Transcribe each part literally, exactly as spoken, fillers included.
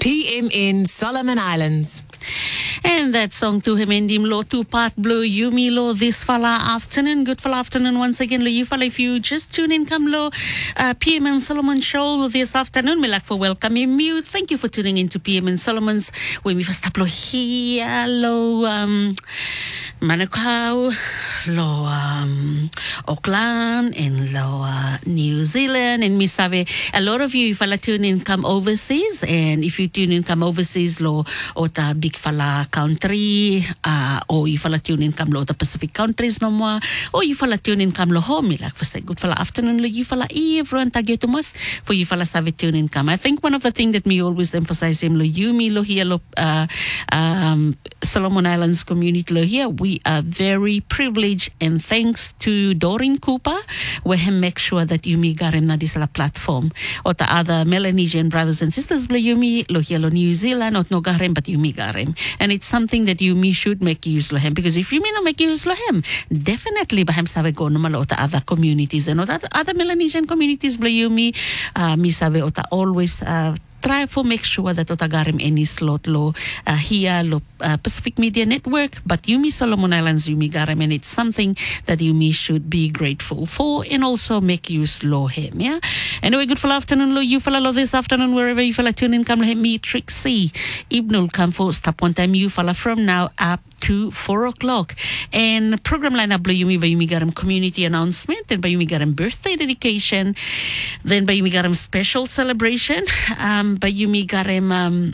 P M in Solomon Islands. And that song to him endim lo two part blue Yumi lo this fala afternoon. Good fala afternoon once again lo you fala if you just tune in come lo uh, P M and Solomon show this afternoon. Me like for welcoming you. Thank you for tuning in to P M and Solomon's when we first upload here lo um Manukau lo um Auckland and lo uh, New Zealand and Misabe. A lot of you if I tune in come overseas, and if you tune in come overseas lo ota big fala country uh, or you fala tune in come lo the Pacific countries no more, or you fala tune in come lo home like for say good fala afternoon lo you fala everyone tagyo to mas for you fala save tune in come. I think one of the thing that me always emphasize him lo you me lo here lo uh, um, Solomon Islands community lo here we are very privileged, and thanks to Doreen Cooper we have make sure that you me got him na this la platform or the other Melanesian brothers and sisters lo you me lo here lo New Zealand not no got him but you me got him. And it's something that you me should make use of him, because if you me not make use of him, definitely baham sabe go no malota other communities and other other Melanesian communities bla you me uh, me sabe ota always uh, try for make sure that otagarim any slot lo uh, here lo uh, Pacific Media Network, but you me Solomon Islands you me garim, and it's something that you me should be grateful for and also make use lo him. Yeah. Anyway, good for afternoon lo you fella lo this afternoon wherever you fella tune in come lo him me Trixie Ibnul come for stop one time you fella from now up to four o'clock. And program lineup lo you me by you me garim community announcement, then by you me garim birthday dedication, then by you me garim special celebration, um by you me garim um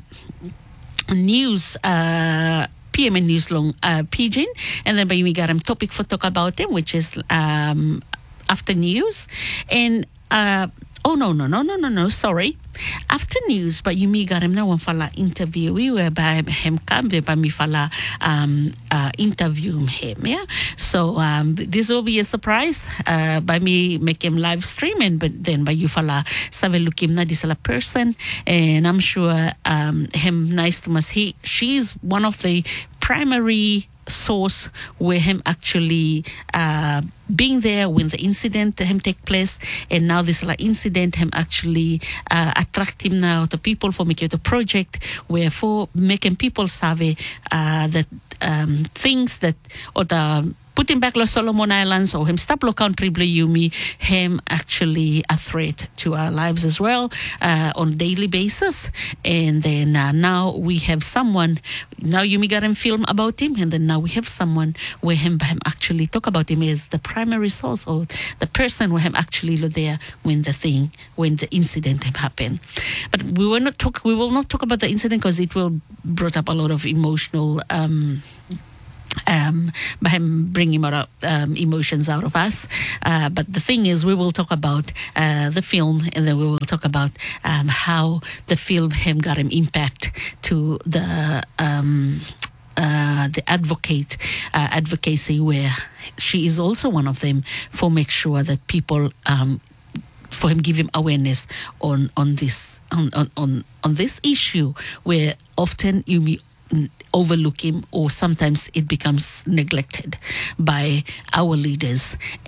news uh P M N News long uh, Pidgin, and then by you me garim topic for talk about them, which is um after news, and uh oh no no no no no no sorry after news but you me got him now one fala interview we were by him come by me fala um uh interview him. Yeah, so um this will be a surprise uh by me make him live stream, and but then by you fala save look him na this la person, and I'm sure um him nice to us he she's one of the primary source where him actually uh being there when the incident him take place, and now this like incident him actually uh, attract him now the people for making the project where for making people savvy uh that um things that or the put him back to Solomon Islands or him stop lo country blue Yumi him actually a threat to our lives as well uh, on daily basis. And then uh, now we have someone now Yumi got him film about him, and then now we have someone where him, him actually talk about him as the primary source or the person where him actually lo there when the thing when the incident happened. But we will not talk we will not talk about the incident because it will brought up a lot of emotional um Um, by him bringing out um, emotions out of us. Uh, but the thing is, we will talk about uh, the film, and then we will talk about um, how the film him got an impact to the um, uh, the advocate uh, advocacy, where she is also one of them for make sure that people. Um, for him give him awareness on on this on on on, on this issue where often you meet overlook him, or sometimes it becomes neglected by our leaders.